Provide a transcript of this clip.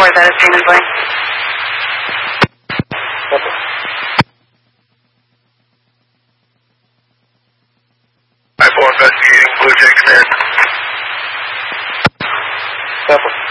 Or is that a Siemens plane? Copy. I-4 investigating Blue Jay Command. Copy.